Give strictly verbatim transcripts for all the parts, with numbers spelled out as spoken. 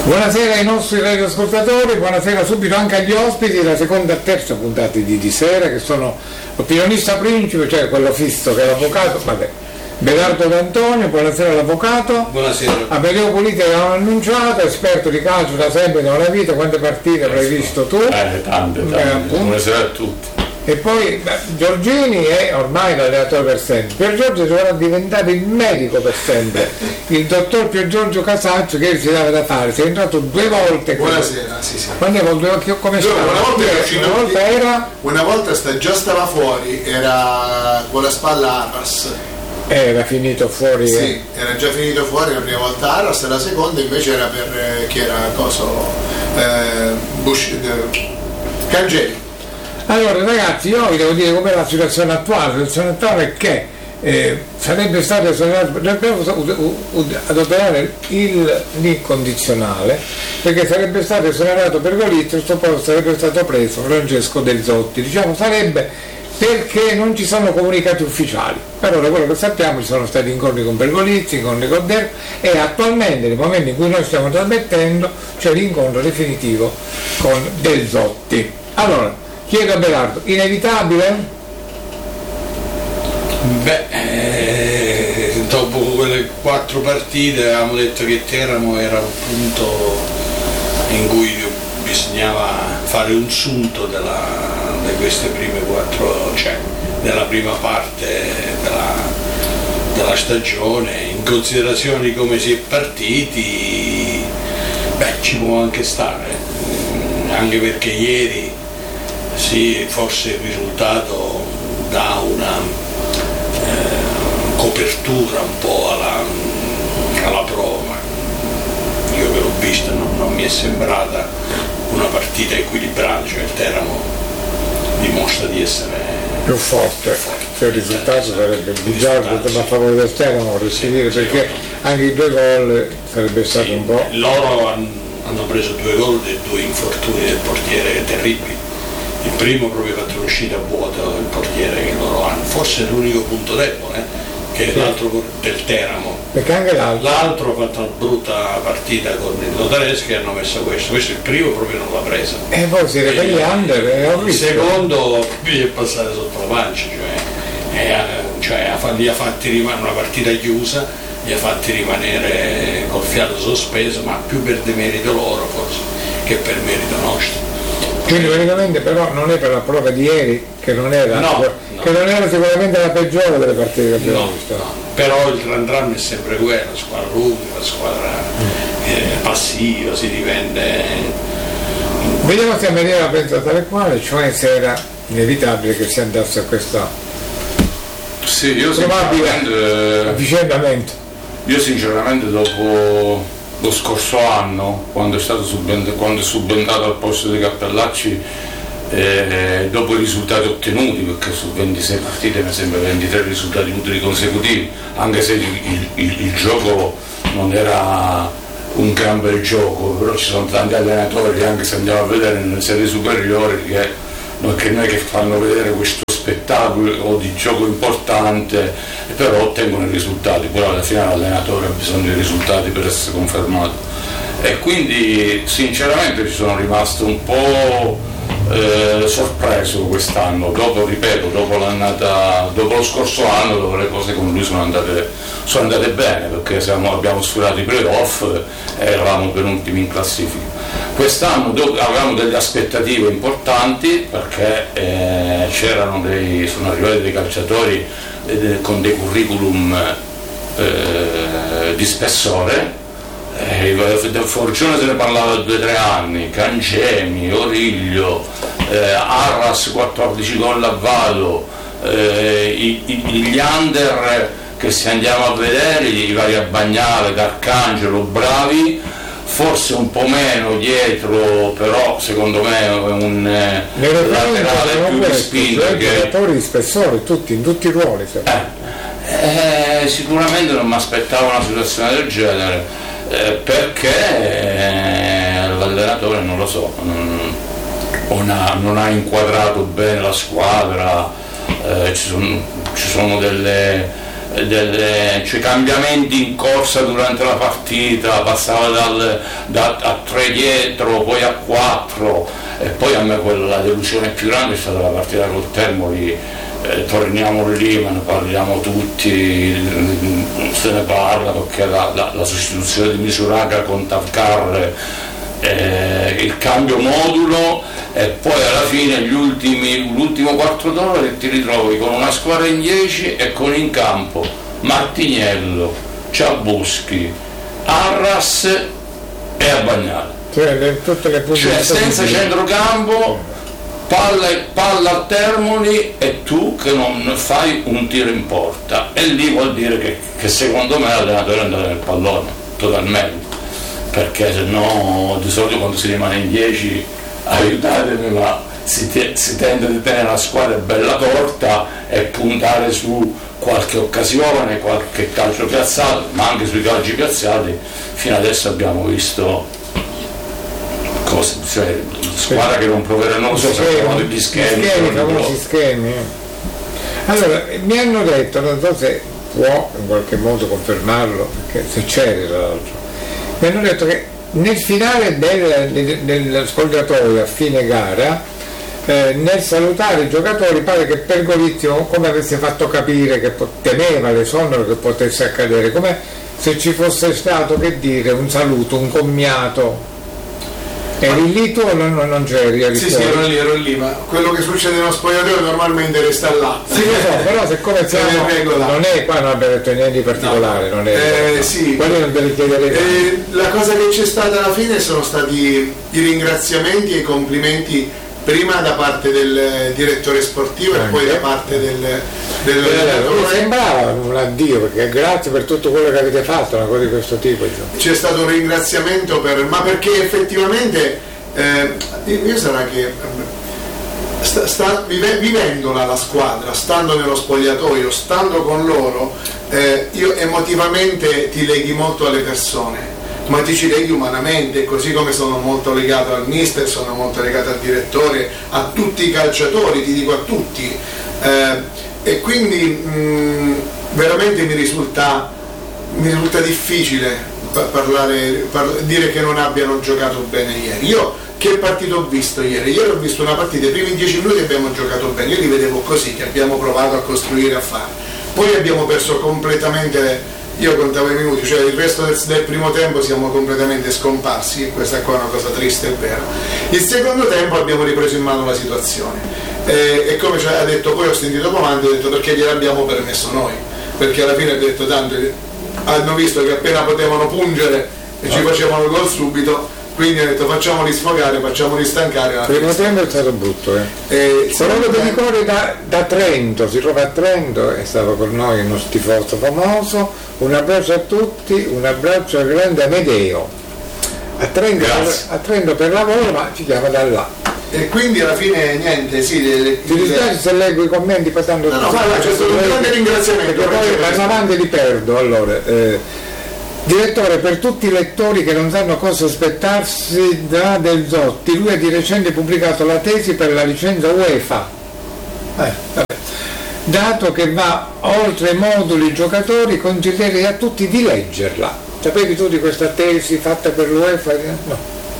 Buonasera ai nostri radioascoltatori, buonasera subito anche agli ospiti della seconda e terza puntata di Di Sera, che sono l'opinionista principe, cioè quello fisso che è l'avvocato, vabbè, Belardo D'Antonio, buonasera all'avvocato. Buonasera. Amedeo Politi avevamo annunciato, esperto di calcio da sempre nella vita, quante partite avrai visto tu? Eh, tante, tante. Buonasera a tutti. E poi beh, Giorgini è ormai l'allenatore per sempre. Pier Giorgio dovrà diventare il medico per sempre. Il dottor Pier Giorgio Casaccio, che si dava da fare, si è entrato due volte. Buonasera, sì, sì. Quando è due, come stava? Una volta, era, una volta era una volta sta, già stava fuori, era con la spalla Arras. Era finito fuori. Sì, eh. era già finito fuori la prima volta Arras, e la seconda invece era per eh, chi era coso eh, Bush, eh, Cangeli. Allora ragazzi, io vi devo dire com'è la situazione attuale. La situazione attuale è che eh, sarebbe stato esonerato, dobbiamo adoperare il l'incondizionale, perché sarebbe stato esonerato per Golizzo, questo posto sarebbe stato preso Francesco Del Zotti, diciamo sarebbe perché non ci sono comunicati ufficiali. Per ora quello che sappiamo, ci sono stati incontri con Pergolizzi, incontri con Der, e attualmente nel momento in cui noi stiamo trasmettendo c'è l'incontro definitivo con Del Zotti. Allora chiedo a Belardo, inevitabile? Beh, eh, dopo quelle quattro partite avevamo detto che Teramo era un punto in cui bisognava fare un sunto della, di queste prime quattro, cioè della prima parte della, della stagione, in considerazione di come si è partiti. Beh, ci può anche stare, anche perché ieri sì, forse il risultato dà una eh, copertura un po' alla, alla prova. Io che l'ho vista non, non mi è sembrata una partita equilibrata, cioè il Teramo dimostra di essere più forte, più forte. Cioè il risultato sarebbe bugiardo a favore del Teramo, dire, perché anche i due gol sarebbe stato sì, un po'. Loro hanno preso due gol e due infortuni del portiere terribili. Il primo proprio fatto un'uscita vuota il portiere che loro hanno, forse è l'unico punto debole, che è sì. L'altro del Teramo. Perché anche l'altro. L'altro ha fatto una brutta partita con il Notareschi e hanno messo questo, questo il primo proprio non l'ha presa. E poi si era per gli under e ho visto. Il secondo gli è passato sotto la pancia, cioè, è, cioè gli ha fatti rimanere una partita chiusa, gli ha fatti rimanere col fiato sospeso, ma più per demerito loro forse che per merito nostro. Quindi praticamente però non è per la prova di ieri che non era, no, che no. non era sicuramente la peggiore delle partite che abbiamo no, visto. No. Però il Tran Tran è sempre quello, la squadra lunga, la squadra eh, passiva, si dipende. Vediamo se Maria la pensa tale quale, cioè se era inevitabile che si andasse a questo sì, io probabile avvicendamento. Io sinceramente dopo lo scorso anno, quando è stato subentrato, quando è subentrato al posto dei Cappellacci, eh, dopo i risultati ottenuti, perché su ventisei partite mi sembra ventitré risultati utili consecutivi, anche se il, il, il gioco non era un gran bel gioco, però ci sono tanti allenatori, anche se andiamo a vedere nelle serie superiori, che, che noi che fanno vedere questo spettacolo di gioco importante, però ottengono i risultati, però alla fine l'allenatore ha bisogno di risultati per essere confermato, e quindi sinceramente ci sono rimasto un po' eh, sorpreso quest'anno, dopo, ripeto, dopo l'annata, dopo lo scorso anno, dove le cose con lui sono andate, sono andate bene, perché siamo, abbiamo sfiorato i playoff e eravamo penultimi in classifica. Quest'anno avevamo delle aspettative importanti, perché eh, c'erano dei, sono arrivati dei calciatori eh, con dei curriculum eh, di spessore. Eh, del Forgione se ne parlava da due o tre anni, Cangemi, Origlio, eh, Arras quattordici gol a Vado, eh, i, i, gli under che se andiamo a vedere, i vari a Bagnale, D'Arcangelo, bravi, forse un po' meno dietro, però secondo me è un eh, laterale più di spinta che giocatori di spessore, tutti, in tutti i ruoli. Eh, eh, sicuramente non mi aspettavo una situazione del genere, eh, perché eh, l'allenatore non lo so, non, non, ha, non ha inquadrato bene la squadra, eh, ci sono, ci sono delle delle, cioè cambiamenti in corsa durante la partita, passava dal, da, a tre dietro, poi a quattro, e poi a me quella, la delusione più grande è stata la partita col Termoli. Eh, torniamo lì, ma ne parliamo tutti, se ne parla perché la, la, la sostituzione di Misuraga con Tavkar, eh, il cambio modulo, e poi alla fine gli ultimi, l'ultimo quarto d'ora ti ritrovi con una squadra in dieci e con in campo Martiniello, Ciabuschi, Arras e Abbagnale, cioè, le, tutte le cioè senza centrocampo, palla, palla a Termoli e tu che non fai un tiro in porta, e lì vuol dire che, che secondo me l'allenatore è andato nel pallone totalmente, perché se no di solito quando si rimane in dieci, aiutatemi, ma si, te, si tende a tenere la squadra bella corta e puntare su qualche occasione, qualche calcio piazzato, ma anche sui calci piazzati fino adesso abbiamo visto cose, cioè squadra che non proverà, non lo so se abbiamo degli schemi, schemi, famosi schemi. Allora, mi hanno detto, non so se può in qualche modo confermarlo, perché se c'è tra l'altro, mi hanno detto che nel finale del, del, del spogliatoio a fine gara, eh, nel salutare i giocatori, pare che Pergolizio come avesse fatto capire che temeva l'esonero che potesse accadere, come se ci fosse stato, che dire, un saluto, un commiato. Eri lì tu o non, non c'eri? Eri sì, fuori? sì, ero lì, ero lì, ma quello che succede nello spogliatoio normalmente resta là. Sì, lo so, però siccome siamo, non è qua, non abbiamo detto niente di particolare, no. non è. Eh, no. Sì. Quello non deve chiedere. Eh, la cosa che c'è stata alla fine sono stati i ringraziamenti e i complimenti, prima da parte del direttore sportivo Anche. e poi da parte del, del Mi sembrava un addio, perché grazie per tutto quello che avete fatto, una cosa di questo tipo. C'è stato un ringraziamento per, ma perché effettivamente eh, io sarà che sta, sta vive, vivendola la squadra, stando nello spogliatoio, stando con loro, eh, io emotivamente ti leghi molto alle persone, ma ti ci leghi umanamente, così come sono molto legato al mister, sono molto legato al direttore, a tutti i calciatori, ti dico a tutti, eh, e quindi mh, veramente mi risulta, mi risulta difficile parlare, par- dire che non abbiano giocato bene ieri. Io che partito ho visto ieri? Ieri ho visto una partita, i primi dieci minuti abbiamo giocato bene, io li vedevo così, che abbiamo provato a costruire, a fare, poi abbiamo perso completamente. Io contavo i minuti, cioè il resto del, del primo tempo siamo completamente scomparsi, e questa qua è una cosa triste e vera. Il secondo tempo abbiamo ripreso in mano la situazione, e, e come ha detto, poi ho sentito comando, ho detto perché gliel'abbiamo permesso noi, perché alla fine ho detto tanto, hanno visto che appena potevano pungere e ci facevano il gol subito, quindi ho detto facciamoli sfogare, facciamoli stancare. Il primo tempo è stato brutto, eh. E Corrado Pedicori da, da Trento, si trova a Trento, è stato con noi uno tifoso famoso. Un abbraccio a tutti, un abbraccio al grande Amedeo. A Trento, per, a Trento per lavoro, ma ci chiama da là. E quindi alla fine niente, sì. Le, le, Ti dispiace se leggo i commenti passando. No, no, ma c'è stato un grande ringraziamento. Perché poi vanno avanti e li perdo. Allora, eh, direttore, per tutti i lettori che non sanno cosa aspettarsi da Del Zotti, lui ha di recente pubblicato la tesi per la licenza UEFA. Eh, vabbè. Dato che va oltre i moduli giocatori, consiglierei a tutti di leggerla. Sapevi tu di questa tesi fatta per l'UEFA? No.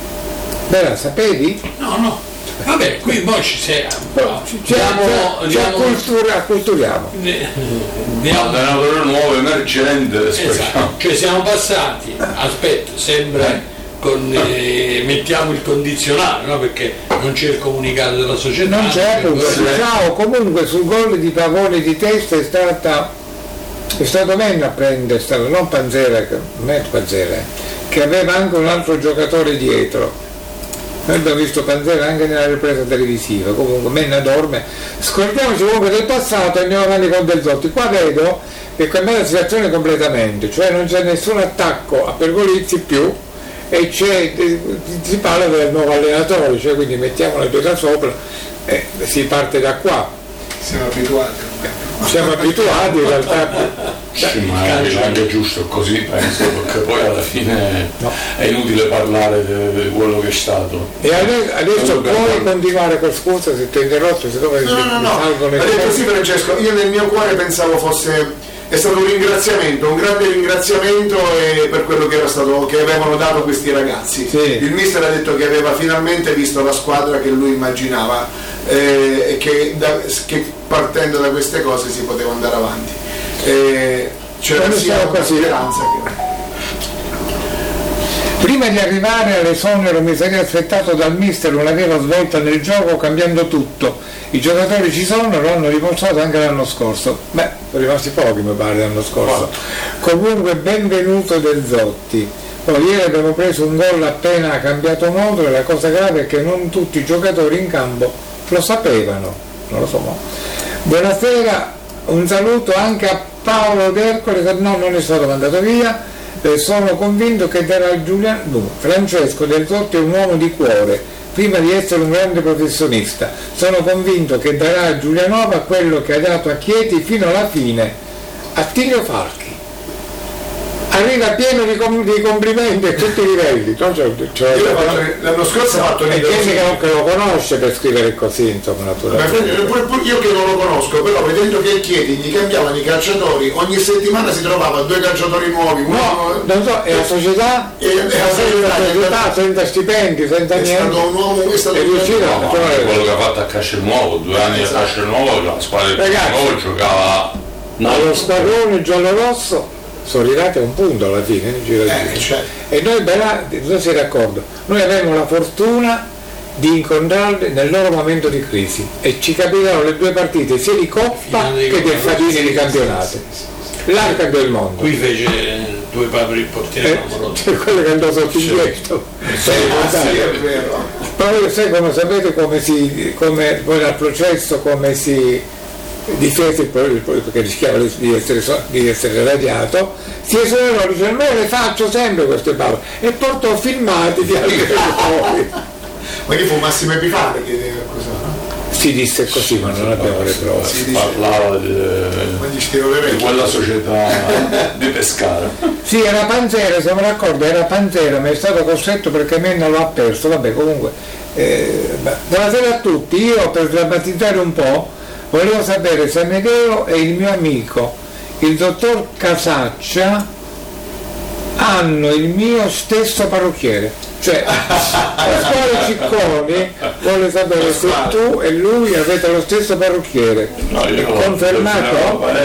Beh, sapevi? No, no. Vabbè, qui poi ci siamo. No, Ci, diamo, ci, diamo, cultura, acculturiamo. diamo, allenatore nuovo, emergente, esatto. Cioè siamo passati, aspetta, sembra con eh, mettiamo il condizionale, no? Perché non c'è il comunicato della società. Non c'è, appunto, quelle... ciao, comunque sul gol di Pavone di testa è stata è stato Menna a prendere, è stato non Panzera, non è Panzera, che aveva anche un altro giocatore dietro. Noi abbiamo visto Panzera anche nella ripresa televisiva, comunque Menna dorme. Scordiamoci comunque del passato e andiamo avanti con Del Zotti. Qua vedo che cambia la situazione completamente, cioè non c'è nessun attacco a Pergolizzi più, e c'è, si parla del nuovo allenatore, cioè quindi mettiamo la pietra sopra e si parte da qua. Siamo abituati. Siamo abituati in realtà. Sì, ma è anche giusto così, penso, perché poi alla fine no. È inutile parlare di quello che è stato. E adesso, adesso puoi continuare con scusa se ti ho interrotto, se dove no, no, no, no. Ha detto sì Francesco, io nel mio cuore pensavo fosse è stato un ringraziamento, un grande ringraziamento eh, per quello che era stato, che avevano dato questi ragazzi. Sì. Il mister ha detto che aveva finalmente visto la squadra che lui immaginava eh, e che, da, che partendo da queste cose si poteva andare avanti. Eh, c'era sia una speranza che... Prima di arrivare all'esonero mi sarei aspettato dal mister una vera svolta nel gioco, cambiando tutto. I giocatori ci sono, lo hanno dimostrato anche l'anno scorso. Beh, sono rimasti pochi mi pare l'anno scorso. Comunque benvenuto Del Zotti. Poi ieri abbiamo preso un gol appena cambiato modo e la cosa grave è che non tutti i giocatori in campo lo sapevano. Non lo so. No. Buonasera, un saluto anche a Paolo D'Ercole, che no, non è stato mandato via. Sono convinto che darà Giuliano no, Francesco Del Zotti è un uomo di cuore, prima di essere un grande professionista. Sono convinto che darà a Giulianova quello che ha dato a Chieti fino alla fine. Attilio Falchi arriva pieno di, com- di complimenti a tutti i livelli. Cioè, cioè, Io fatto, l'anno scorso ho fatto e gente che, che lo conosce per scrivere così, insomma, naturalmente. Io che non lo conosco, però vedendo che Chieti gli cambiavano i calciatori, ogni settimana si trovava due calciatori nuovi. No, non so, è la società, e, e la società, società senza stipendi, senza è niente. Stato un uomo, è stato è riuscito, no, no, cioè, quello che ha fatto a Castelnuovo, due anni esatto. a Castelnuovo, la squadra di Castelnuovo giocava allo squadrone giallo-rosso. Sono arrivati a un punto alla fine nel giro eh, cioè. E noi non si d'accordo, noi avevamo la fortuna di incontrarli nel loro momento di crisi e ci capitarono le due partite sia di Coppa che del Fadini di campionato, l'arca del mondo. Qui fece due paperi il portiere eh, c'è quello che andò sotto il dietro. Poi sai come sapete come si come poi al processo come si difese perché rischiava di essere, di essere radiato, si esonerò, dice me le faccio sempre queste parole e portò filmati di altri giocatori. Ma che fu Massimo Epifani che cosa, no? Si disse così ma non abbiamo le prove. Si parlava di, di quella società di Pescara. Sì, era Panzera, siamo d'accordo, era Panzera, ma è stato costretto perché Menna lo ha perso, vabbè comunque. Eh, buonasera a tutti, io per drammatizzare un po' volevo sapere se Amedeo e il mio amico, il dottor Casaccia, hanno il mio stesso parrucchiere. Cioè, Pasquale Cicconi vuole sapere se tu e lui avete lo stesso parrucchiere. No, io è confermato?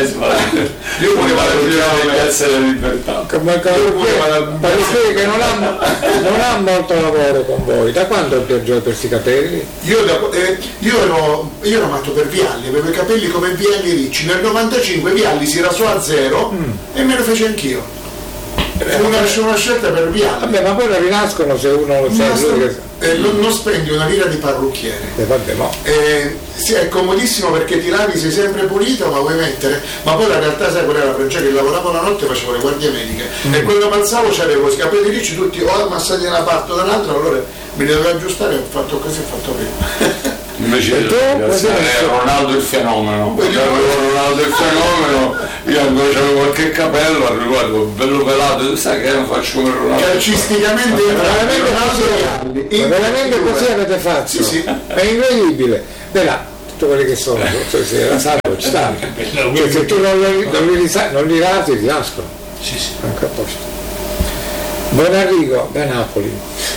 Io volevo la piazza della libertà. Come parrucchiere che non ha, non ha molto lavoro con voi. Da quando piangiò questi capelli? Io, da, eh, io, ero, io ero matto per Vialli, avevo i capelli come Vialli Ricci. Nel novantacinque Vialli si rasò a zero mm. e me lo fece anch'io. Fu una, una scelta per Vialli. Vabbè, ma poi lo rinascono se uno lo sa. Eh, non, non spendi una lira di parrucchiere. Eh, vabbè, no. eh, sì, è comodissimo perché ti lavi, sei sempre pulito, ma vuoi mettere. Ma poi la realtà sai qual era, Francesco, che lavoravo la notte e facevo le guardie mediche. Mm. E quando passavo c'avevo i capelli ricci tutti o ammassati da una parte o dall'altra, allora mi dovevo aggiustare e ho fatto così, ho fatto prima. Invece era Ronaldo il fenomeno, Ronaldo il fenomeno, io ancora avevo qualche capello, al riguardo bello pelato, sai che faccio come Ronaldo. Calcisticamente veramente così, veramente così avete fatto, sì, sì. È incredibile. Beh là, tutti quelli che sono, cioè, se la sanno ci stanno, cioè, se tu non li, non li, non li rasi ti nascono. Sì, sì. Anche a posto. Buon arrivo da Napoli.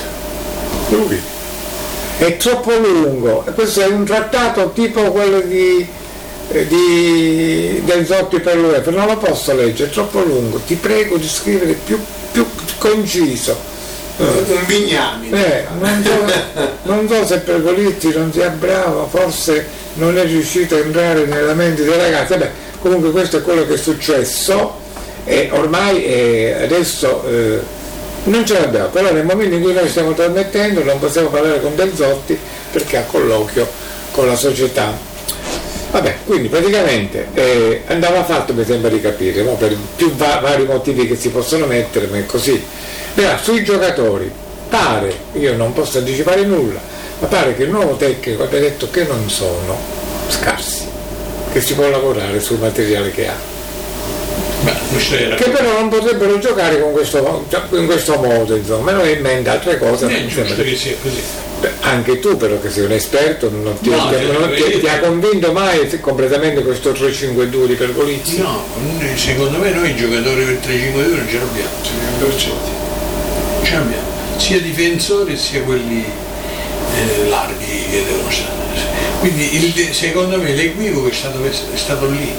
Lui. È troppo lungo, questo è un trattato tipo quello di, di Del Zotti per l'UEFA, non lo posso leggere, è troppo lungo, ti prego di scrivere più, più conciso. Un bignami. Eh, non, so, non so se per Golitti non sia bravo, forse non è riuscito a entrare nella mente dei ragazzi. Beh, comunque questo è quello che è successo e ormai eh, adesso eh, non ce l'abbiamo, però nel momento in cui noi stiamo trasmettendo non possiamo parlare con Del Zotti perché ha colloquio con la società. Vabbè, quindi praticamente eh, andava fatto, mi sembra di capire, no? Per più va- vari motivi che si possono mettere, ma è così. Però sui giocatori pare, io non posso anticipare nulla, ma pare che il nuovo tecnico abbia detto che non sono scarsi, che si può lavorare sul materiale che ha. Beh, che però non potrebbero giocare con questo, in questo modo, insomma, non in mente altre cose. È giusto che sia così. Anche tu però che sei un esperto, non ti, No, ti- non ti- io- ti ha convinto mai completamente questo tre cinque due di Pergolizzi? No, secondo me noi giocatori per tre cinque due non ce l'abbiamo, Percetti. ce l'abbiamo, sia difensori sia quelli eh, larghi che devono stare. Quindi il- secondo me l'equivoco è stato, è stato lì.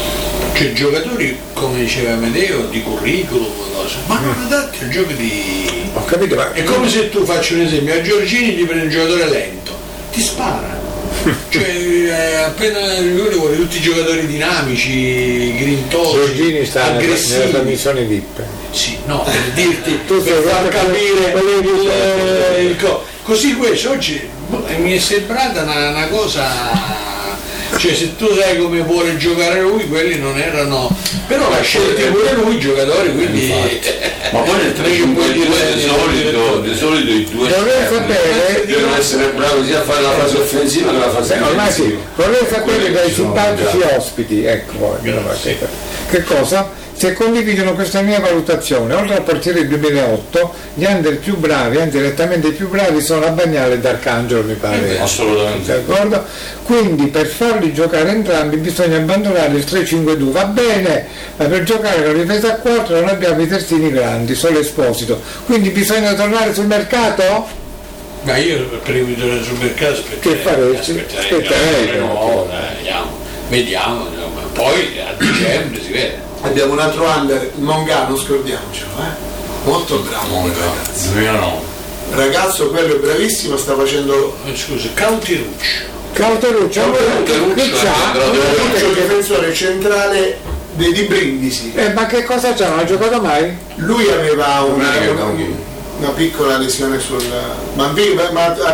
Cioè giocatori, come diceva Amedeo, di curriculum, cose, ma non adatti al gioco di. Ho capito, ma È come se tu, faccio un esempio, a Giorgini ti prendi un giocatore lento, ti spara. Cioè eh, appena lui vuole tutti i giocatori dinamici, grintosi, Giorgini sta nella aggressivi. trasmissione V I P. Sì, no, per dirti, Tu sei per far guarda capire quelli- quelli- il, il co- così questo oggi boh, mi è sembrata una, una cosa. Cioè se tu sai come vuole giocare lui, quelli non erano. Però l'ha scelto pure lui i giocatori, quindi. Ma poi nel tre cinque due di solito, di solito i due Vorrei esterni sapere, devono essere bravi sia a fare la fase offensiva che la fase eh, ormai sì, difensiva. vorrei sapere Quelli dai che sono, simpatici già. ospiti, ecco poi, Grazie. che cosa? Se condividono questa mia valutazione, oltre al portiere del duemilaotto, gli under più bravi, anzi direttamente i più bravi sono Abbagnale e D'Arcangelo, mi pare. Assolutamente. D'accordo? Quindi per farli giocare entrambi bisogna abbandonare il tre cinque due, va bene, ma per giocare la difesa a quattro non abbiamo i terzini grandi, solo Esposito. Quindi bisogna tornare sul mercato? Ma io prima di tornare sul mercato aspetterei. Che faresti? Aspetterei, Aspetterei, no, no. dai, vediamo, vediamo, insomma. Poi a dicembre si vede. Abbiamo un altro under, Monga, non scordiamocelo, eh? Molto bravo quel ragazzo. duemilanove. Ragazzo quello è bravissimo, sta facendo Eh, Scusa, Cautiruccio. Cauteruccio, Cauteruccio, che c'ha? Cauteruccio. il difensore centrale di, di Brindisi. Eh, ma che cosa c'ha? Non ha giocato mai? Lui aveva una, Non è che una- giochi. una piccola lesione sul. Ma, vi- ma a,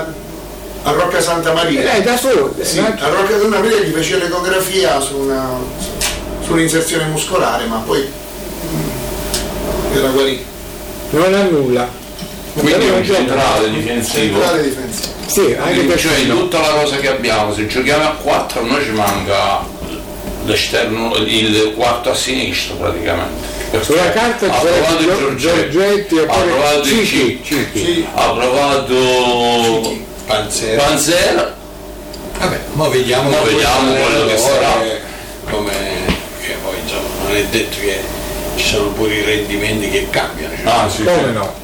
a Rocca Santa Maria. Eh, da solo. Sì, ma- a Rocca Santa Maria gli fece l'ecografia su una, su un'inserzione muscolare, ma poi mm, era guarito. non ha nulla. Quindi è Non un gioca. centrale difensivo. Centrale difensivo. Sì, anche Quindi, per cioè in tutta la cosa che abbiamo, se giochiamo a quattro noi ci manca l'esterno, il quarto a sinistra praticamente. Perché sulla carta ha c'è provato Gio- Giorgetti, Giorgetti e ha poi provato il Cichi, Cichi, Cichi. Sì. ha provato Panzera. Panzera. Vabbè, ma vediamo, Mo vediamo quello che sarà. Come che poi insomma non è detto che ci sono pure i rendimenti che cambiano. Cioè, Ah sì, Come sì. no?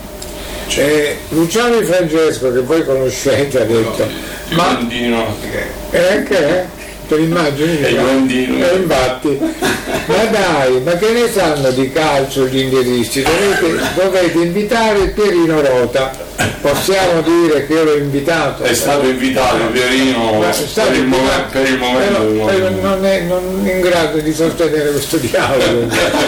Eh, Luciano Di Francesco, che voi conoscete, ha detto, Il ma Grandino. eh, che è? Te l'immagini? È il Grandino. Eh, infatti, ma dai, ma che ne sanno di calcio gli indietisti? Dovete, dovete invitare Pierino Rota. Possiamo dire che io l'ho invitato. È stato invitato Pierino Ma è stato per il, invitato, momen- per il momento però, però non- non è non è in grado di sostenere questo dialogo.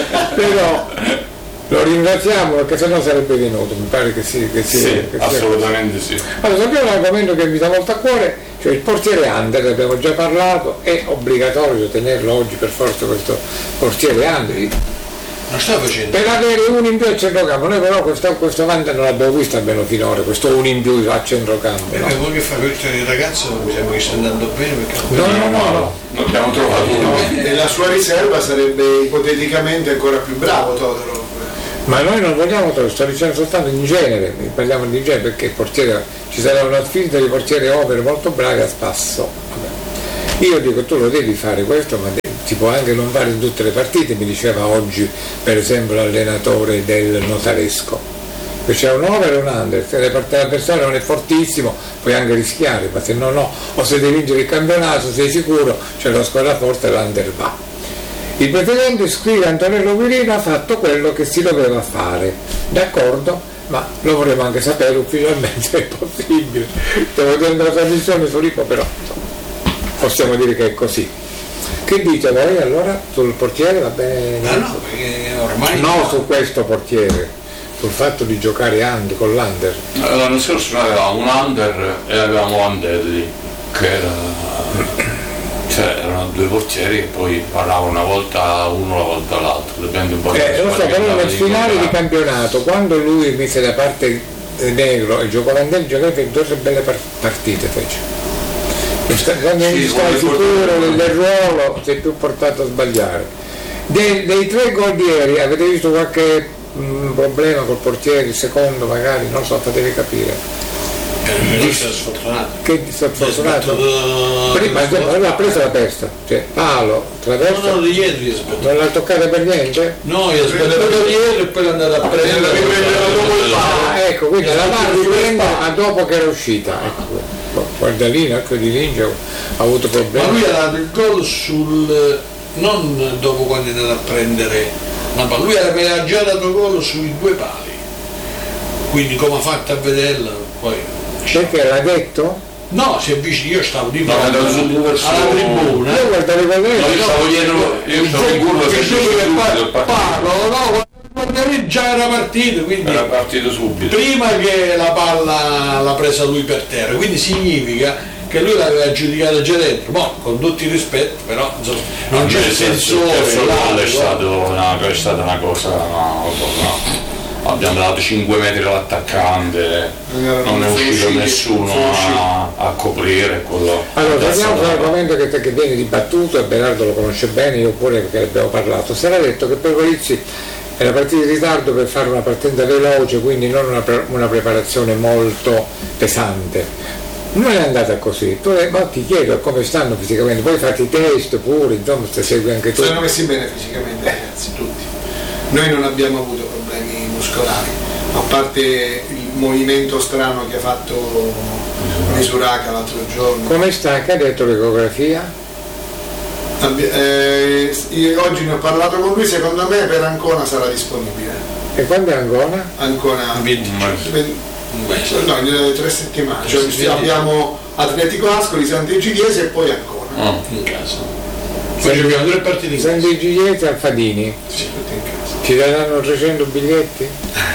Però lo ringraziamo perché sennò sarebbe venuto, mi pare che sì, che sì, Sì, che sia- assolutamente sì. Allora, sappiamo un argomento che mi sta molto a cuore, cioè il portiere under, ne abbiamo già parlato, è obbligatorio tenerlo oggi per forza questo portiere under. non sta facendo. Per avere uno in più a centrocampo, noi però questo, questo avanti non l'abbiamo visto almeno finora, questo uno in più a centrocampo. No? Eh, voi che fa questo il ragazzo mi sembra che sta andando bene perché No, no, no, no. Non abbiamo trovato uno. E la sua riserva sarebbe ipoteticamente ancora più bravo Todorov. Ma noi non vogliamo, te lo sto dicendo soltanto in genere, parliamo di genere perché il portiere, ci sarà una sfida di portiere over molto bravi a spasso. Vabbè. Io dico tu lo devi fare questo, ma de- si può anche non fare in tutte le partite, mi diceva oggi per esempio l'allenatore del Notaresco. Se c'è un over e un under, se l'avversario non è fortissimo puoi anche rischiare, ma se no no, o se devi vincere il campionato sei sicuro, c'è la squadra forte e l'under va. Il precedente, scrive Antonello Quirino, ha fatto quello che si doveva fare, d'accordo? Ma lo vorremmo anche sapere ufficialmente se è possibile. Stiamo tenendo la trasmissione su Rico, però possiamo dire che è così. Che dite voi allora sul portiere? Va bene? Ah no, perché ormai No, su questo portiere, sul fatto di giocare under, con l'under. L'anno scorso noi avevamo un under e avevamo Landelli, che era. Cioè erano due portieri che poi parlavano una volta uno, una volta l'altro, dipende un po' da Eh, lo so, però nel finale di campionato, quando lui mise da parte eh, Negro e giocò l'Andelli, giocò due belle par- partite fece. Quando Sì, non stai come sicuro portiere. del ruolo sei più portato a sbagliare. Dei, dei tre gol di ieri avete visto qualche mh, problema col portiere, il secondo magari, non so, fatevi capire. Eh, non sei sfortunato. Che sfortunato? Aspetta, Prima uh, l'ha presa la testa, cioè palo, traverso. no, no, di dietro gli aspetta. Non l'ha toccata per niente? No, gli aspetta da dietro e poi l'è andata a prendere. Ah, ecco, quindi la va a riprendere ma dopo che era uscita. Ecco. Guardalino, ecco di Lingia ha avuto Ma problemi. lui ha dato il gol sul. non dopo quando è andato a prendere una palla, lui aveva già dato gol sui due pali. Quindi come ha fatto a vederla, poi. Perché l'ha detto? No, si è vicino, io stavo di No, fronte era subito verso- alla tribuna. Io guardavo per lei. No, io stavo dietro, io stavo in curva Che che subito subito pa- partito. parlo, no, guardare già era partito, quindi Era partito subito. prima che la palla l'ha presa lui per terra, quindi significa che lui l'aveva giudicata già dentro, ma con tutti i rispetti, però insomma, non c'è il sensore. Il là, gol è, guarda. stato una, è stata una cosa, no, no. Abbiamo dato cinque metri all'attaccante, non è uscito nessuno a, a coprire quello. Allora, torniamo Adesso- sull'argomento che, che viene dibattuto e Berardo lo conosce bene, io pure perché ne abbiamo parlato. Si era detto che per Golizzi era partito in ritardo per fare una partenza veloce, quindi non una, pre- una preparazione molto pesante. Non è andata così, tu ma ti chiedo come stanno fisicamente, poi fate i test pure, insomma te segui anche tu. Sono messi bene fisicamente ragazzi, tutti. Noi non abbiamo avuto problemi muscolari, a parte il movimento strano che ha fatto Misuraca l'altro giorno. Come sta? Che ha detto l'ecografia? Abbi- eh, io oggi ne ho parlato con lui, secondo me per Ancona sarà disponibile. E quando è Ancona? Ancona venti ven- Un mese. no, in tre settimane, cioè Sì, abbiamo Atletico Ascoli, Sant'Egidiese e poi Ancona. Ah. In casa. Poi abbiamo tre partite in casa. Santi Giglieti e Alfadini. Sì, tutti in casa. Ci daranno trecento biglietti?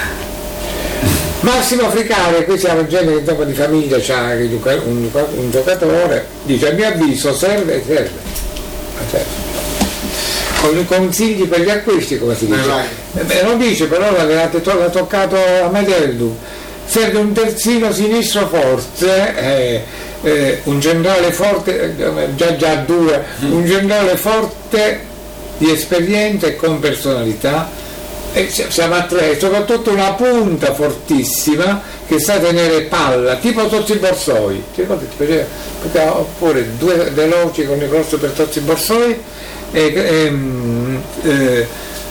Massimo Africare, qui siamo gente che insomma di famiglia, c'ha un, un giocatore, dice a mio avviso serve, serve, serve. Con i consigli per gli acquisti come si dice? Eh, vai. Eh, beh, non dice però l'avete to- l'ha toccato a Madeldu, serve un terzino sinistro forte, eh, eh, un generale forte, eh, già già due, un generale forte di esperienza e con personalità. E siamo a tre, soprattutto una punta fortissima che sa tenere palla, tipo Tozzi Borsoi, ti ricordi, ti piaceva? Perché oppure due veloci con il grosso per Tozzi Borsoi e, e, e,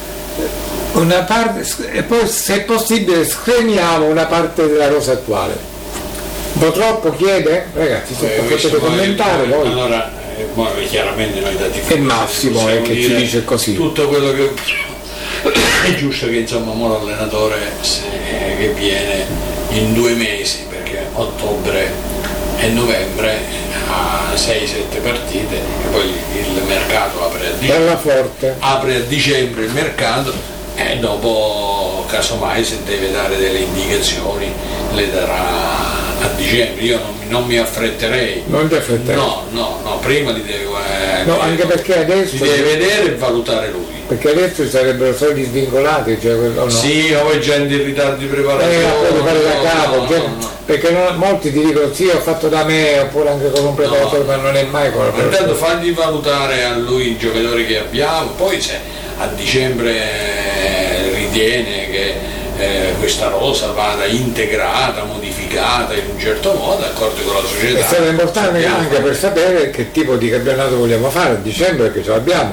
una parte, e poi se possibile scremiamo una parte della rosa attuale. Un po' troppo chiede? Ragazzi, se Eh, potete poi- commentare voi. Allora, eh, poi chiaramente noi da tifosi E Massimo è possiamo che ci dire dice così. tutto quello che è giusto che insomma ora l'allenatore se- che viene in due mesi, perché ottobre e novembre ha sei sette partite e poi il mercato apre a dicembre, Bella forte. apre a dicembre il mercato e dopo casomai se deve dare delle indicazioni le darà a dicembre. Io non, non mi affretterei, Non ti affrettare. no, no, no, prima li deve, eh, No, deve- anche perché adesso, li deve vedere e valutare lui. perché adesso sarebbero soldi svincolati, cioè, o no? Sì, o è gente in ritardo di preparazione. Eh, poi fare da no, capo, no, cioè, no, no. perché no- molti ti dicono sì ho fatto da me oppure anche con un preparatore, ma non è mai con la Intanto preparatore. fagli valutare a lui i giocatori che abbiamo, poi se a dicembre eh, ritiene che eh, questa rosa vada integrata, modificata in un certo modo, d'accordo con la società. E sarà importante Sappiamo anche fare. per sapere che tipo di campionato vogliamo fare a dicembre, perché ce l'abbiamo.